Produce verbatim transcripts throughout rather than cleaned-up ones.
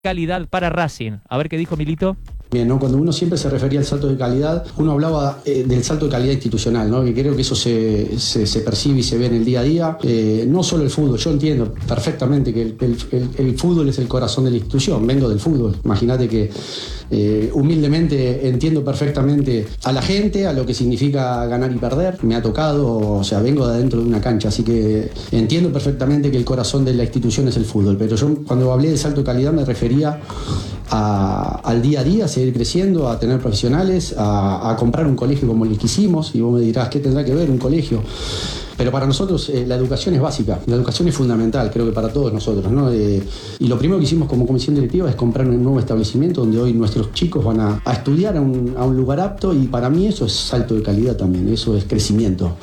calidad para Racing. A ver qué dijo Milito. Bien, ¿no? Cuando uno siempre se refería al salto de calidad, uno hablaba eh, del salto de calidad institucional, ¿no? Que creo que eso se, se, se percibe y se ve en el día a día. Eh, no solo el fútbol, yo entiendo perfectamente que el, el, el, el fútbol es el corazón de la institución, vengo del fútbol. Imagínate que eh, humildemente entiendo perfectamente a la gente, a lo que significa ganar y perder. Me ha tocado, o sea, vengo de adentro de una cancha, así que entiendo perfectamente que el corazón de la institución es el fútbol. Pero yo cuando hablé de salto de calidad me refería a, al día a día, a seguir creciendo, a tener profesionales, a, a comprar un colegio como el que hicimos, y vos me dirás, ¿qué tendrá que ver un colegio? Pero para nosotros eh, la educación es básica, la educación es fundamental, creo que para todos nosotros, ¿no? Eh, y lo primero que hicimos como comisión directiva es comprar un nuevo establecimiento donde hoy nuestros chicos van a, a estudiar a un, a un lugar apto, y para mí eso es salto de calidad también, eso es crecimiento.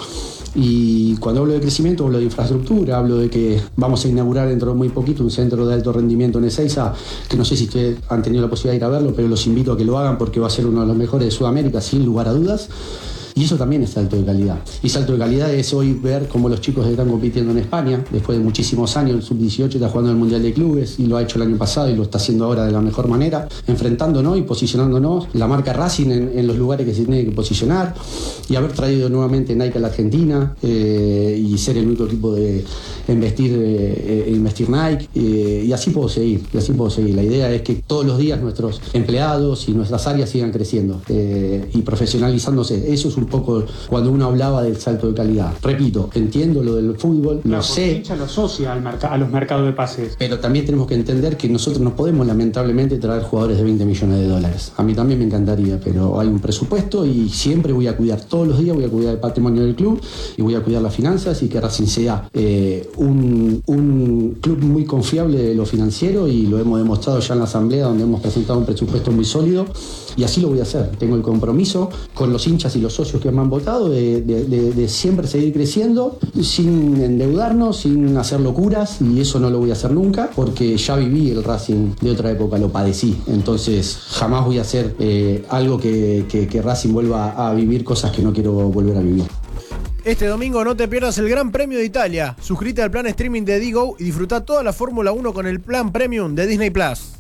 Y cuando hablo de crecimiento hablo de infraestructura, hablo de que vamos a inaugurar dentro de muy poquito un centro de alto rendimiento en Ezeiza, que no sé si ustedes han tenido la posibilidad de ir a verlo, pero los invito a que lo hagan porque va a ser uno de los mejores de Sudamérica, sin lugar a dudas. Y eso también es salto de calidad. Y salto de calidad es hoy ver cómo los chicos están compitiendo en España. Después de muchísimos años, el sub dieciocho está jugando en el Mundial de Clubes y lo ha hecho el año pasado y lo está haciendo ahora de la mejor manera, enfrentándonos y posicionándonos la marca Racing en, en los lugares que se tiene que posicionar, y haber traído nuevamente Nike a la Argentina eh, y ser el único equipo de investir, eh, investir Nike. Eh, y así puedo seguir, y así puedo seguir. La idea es que todos los días nuestros empleados y nuestras áreas sigan creciendo eh, y profesionalizándose. Eso es un poco cuando uno hablaba del salto de calidad. Repito, entiendo lo del fútbol, claro, lo sé. Hincha lo asocia al merc- a los mercados de pases. Pero también tenemos que entender que nosotros no podemos lamentablemente traer jugadores de veinte millones de dólares. A mí también me encantaría, pero hay un presupuesto y siempre voy a cuidar, todos los días voy a cuidar el patrimonio del club y voy a cuidar las finanzas, y que Racing sea eh, un, un club muy confiable de lo financiero, y lo hemos demostrado ya en la asamblea donde hemos presentado un presupuesto muy sólido, y así lo voy a hacer. Tengo el compromiso con los hinchas y los socios que me han votado de, de, de, de siempre seguir creciendo sin endeudarnos, sin hacer locuras, y eso no lo voy a hacer nunca porque ya viví el Racing de otra época, lo padecí. Entonces jamás voy a hacer eh, algo que, que, que Racing vuelva a vivir cosas que no quiero volver a vivir. Este domingo no te pierdas el Gran Premio de Italia. Suscríbete al plan streaming de Digo y disfruta toda la Fórmula uno con el plan Premium de Disney Plus.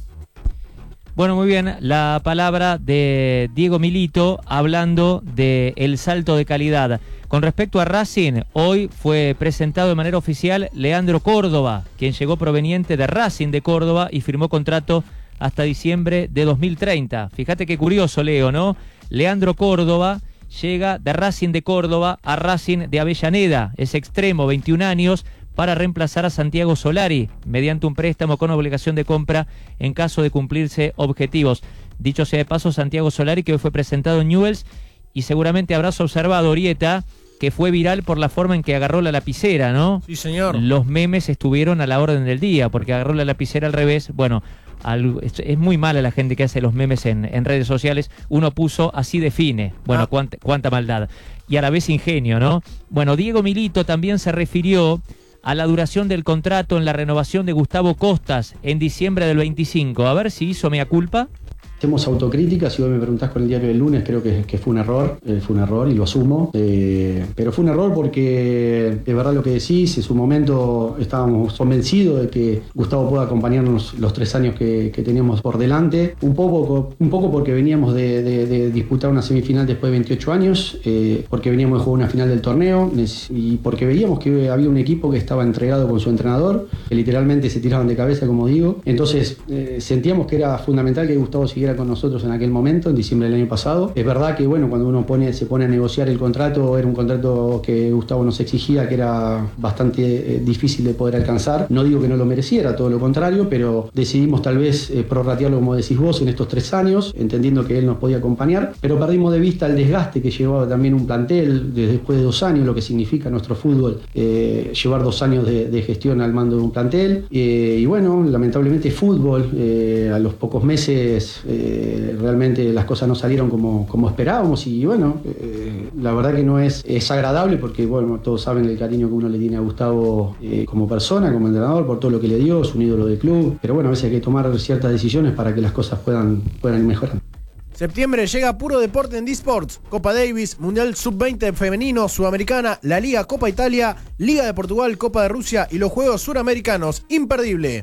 Bueno, muy bien, la palabra de Diego Milito hablando del salto de calidad. Con respecto a Racing, hoy fue presentado de manera oficial Leandro Córdoba, quien llegó proveniente de Racing de Córdoba y firmó contrato hasta diciembre de dos mil treinta. Fíjate qué curioso, Leo, ¿no? Leandro Córdoba llega de Racing de Córdoba a Racing de Avellaneda, es extremo, veintiún años, para reemplazar a Santiago Solari, mediante un préstamo con obligación de compra en caso de cumplirse objetivos. Dicho sea de paso, Santiago Solari, que hoy fue presentado en Newell's, y seguramente habrás observado, Orieta, que fue viral por la forma en que agarró la lapicera, ¿no? Sí, señor. Los memes estuvieron a la orden del día, porque agarró la lapicera al revés. Bueno, al, es, es muy mala la gente que hace los memes en, en redes sociales. Uno puso así define. Bueno, ah. cuánta, cuánta maldad. Y a la vez ingenio, ¿no? Bueno, Diego Milito también se refirió a la duración del contrato en la renovación de Gustavo Costas en diciembre del veinticinco. A ver si hizo mea culpa. Hacemos autocrítica. Si vos me preguntás con el diario del lunes, creo que, que fue un error, eh, fue un error y lo asumo, eh, pero fue un error porque es verdad lo que decís. En su momento estábamos convencidos de que Gustavo pueda acompañarnos los tres años que, que teníamos por delante, un poco, un poco porque veníamos de, de, de disputar una semifinal después de veintiocho años, eh, porque veníamos de jugar una final del torneo y porque veíamos que había un equipo que estaba entregado con su entrenador, que literalmente se tiraban de cabeza, como digo. Entonces eh, sentíamos que era fundamental que Gustavo siguiera con nosotros en aquel momento, en diciembre del año pasado. Es verdad que bueno, cuando uno pone, se pone a negociar el contrato, era un contrato que Gustavo nos exigía, que era bastante eh, difícil de poder alcanzar. No digo que no lo mereciera, todo lo contrario, pero decidimos tal vez eh, prorratearlo, como decís vos, en estos tres años, entendiendo que él nos podía acompañar, pero perdimos de vista el desgaste que llevaba también un plantel desde después de dos años, lo que significa nuestro fútbol, eh, llevar dos años de, de gestión al mando de un plantel, eh, y bueno, lamentablemente fútbol, eh, a los pocos meses eh, Eh, realmente las cosas no salieron como, como esperábamos, y bueno, eh, la verdad que no es, es agradable porque bueno, todos saben el cariño que uno le tiene a Gustavo eh, como persona, como entrenador, por todo lo que le dio, es un ídolo del club, pero bueno, a veces hay que tomar ciertas decisiones para que las cosas puedan, puedan ir mejorando. Septiembre llega puro deporte en D-Sports, Copa Davis, Mundial sub veinte femenino, Sudamericana, la Liga Copa Italia, Liga de Portugal, Copa de Rusia y los Juegos Suramericanos. Imperdible.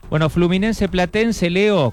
Bueno, Fluminense Platense, Leo,